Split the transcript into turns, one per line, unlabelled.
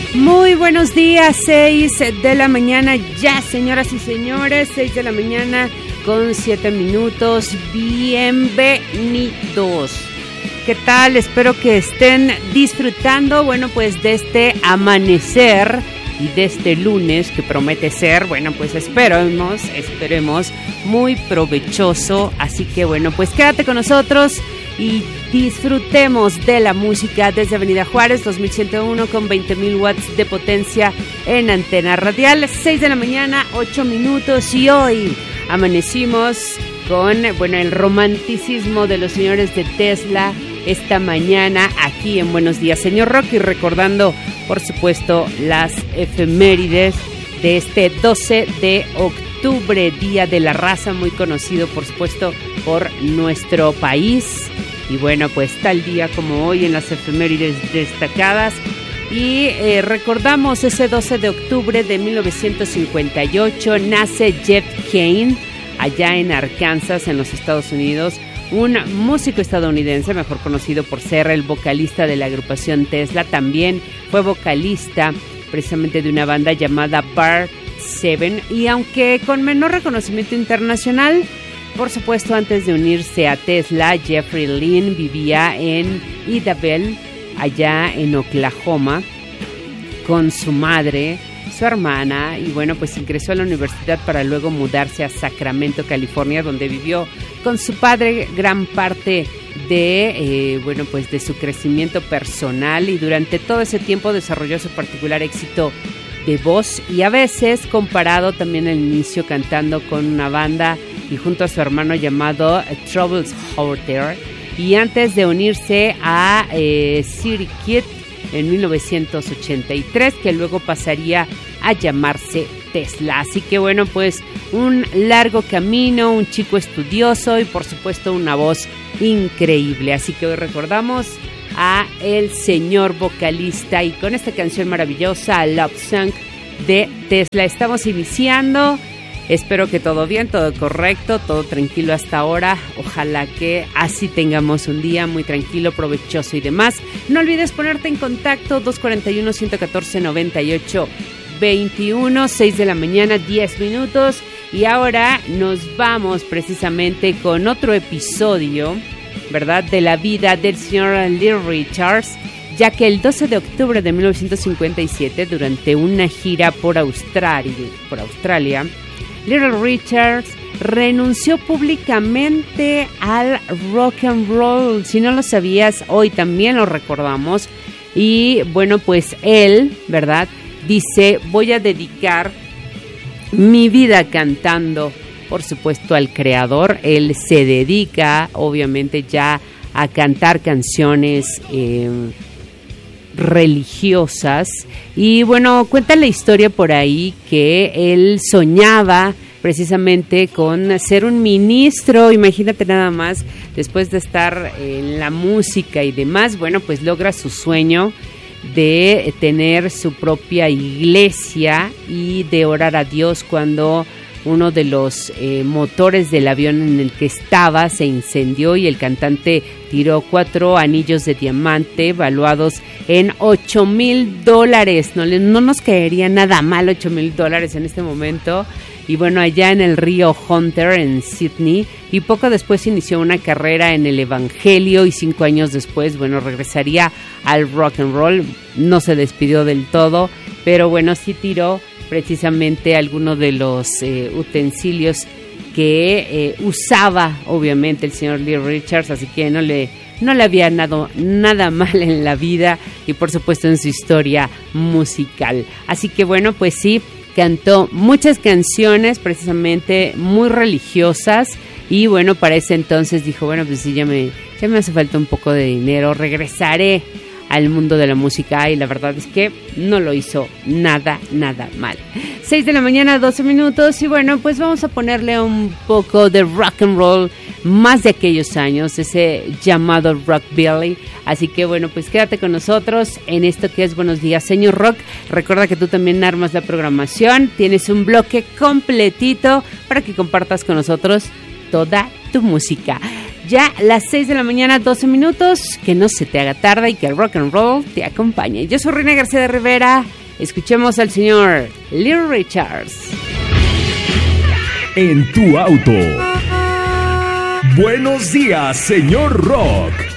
Muy buenos días, 6 de la mañana ya, señoras y señores, 6 de la mañana con 7 minutos, bienvenidos. ¿Qué tal? Espero que estén disfrutando, bueno, pues de este amanecer y de este lunes que promete ser, bueno, pues esperemos, muy provechoso. Así que bueno, pues quédate con nosotros y disfrutemos de la música desde Avenida Juárez, 2101 con 20,000 watts de potencia en antena radial. 6 de la mañana, 8 minutos y hoy amanecimos con, bueno, el romanticismo de los señores de Tesla esta mañana aquí en Buenos Días, Señor Rock, y recordando, por supuesto, las efemérides de este 12 de octubre, Día de la Raza, muy conocido, por supuesto, por nuestro país. Y bueno, pues tal día como hoy en las efemérides destacadas. Y recordamos ese 12 de octubre de 1958, nace Jeff Kane, allá en Arkansas, en los Estados Unidos. Un músico estadounidense, mejor conocido por ser el vocalista de la agrupación Tesla. También fue vocalista precisamente de una banda llamada Part 7. Y aunque con menor reconocimiento internacional, por supuesto, antes de unirse a Tesla, Jeffrey Lynn vivía en Idabel, allá en Oklahoma, con su madre, su hermana, y bueno, pues ingresó a la universidad para luego mudarse a Sacramento, California, donde vivió con su padre gran parte de, bueno, pues de su crecimiento personal, y durante todo ese tiempo desarrolló su particular éxito de voz, y a veces comparado también al inicio cantando con una banda y junto a su hermano llamado Troubles Hoarder, y antes de unirse a City Kid en 1983, que luego pasaría a llamarse Tesla. Así que bueno, pues un largo camino, un chico estudioso y por supuesto una voz increíble. Así que hoy recordamos a el señor vocalista y con esta canción maravillosa, Love Song de Tesla. Estamos iniciando. Espero que todo bien, todo correcto, todo tranquilo hasta ahora. Ojalá que así tengamos un día muy tranquilo, provechoso y demás. No olvides ponerte en contacto, 241-114-98-21, 6 de la mañana, 10 minutos. Y ahora nos vamos precisamente con otro episodio, ¿verdad?, de la vida del señor Little Richards, ya que el 12 de octubre de 1957, durante una gira por Australia, Little Richards renunció públicamente al rock and roll. Si no lo sabías, hoy también lo recordamos. Y bueno, pues él, ¿verdad?, dice: voy a dedicar mi vida cantando, por supuesto, al Creador. Él se dedica, obviamente, ya a cantar canciones religiosas. Y bueno, cuenta la historia por ahí que él soñaba precisamente con ser un ministro. Imagínate nada más, después de estar en la música y demás, bueno, pues logra su sueño de tener su propia iglesia y de orar a Dios cuando uno de los motores del avión en el que estaba se incendió y el cantante tiró 4 anillos de diamante valuados en $8,000. No nos caería nada mal $8,000 en este momento. Y bueno, allá en el río Hunter, en Sydney, y poco después inició una carrera en el evangelio y 5 años después, bueno, regresaría al rock and roll. No se despidió del todo, pero bueno, sí tiró precisamente algunos de los utensilios que usaba obviamente el señor Little Richards, así que no le había nada mal en la vida y por supuesto en su historia musical. Así que bueno, pues sí, cantó muchas canciones precisamente muy religiosas y bueno, para ese entonces dijo, bueno, pues sí, ya me hace falta un poco de dinero, regresaré al mundo de la música, y la verdad es que no lo hizo nada mal. 6 de la mañana, 12 minutos, y bueno, pues vamos a ponerle un poco de rock and roll más de aquellos años, ese llamado rockabilly. Así que bueno, pues quédate con nosotros en esto que es Buenos Días, Señor Rock. Recuerda que tú también armas la programación, tienes un bloque completito para que compartas con nosotros toda tu música. Ya las 6 de la mañana, 12 minutos, que no se te haga tarde y que el rock and roll te acompañe. Yo soy Reina García de Rivera Escuchemos al señor Little Richards.
En tu auto. Buenos días, señor Rock.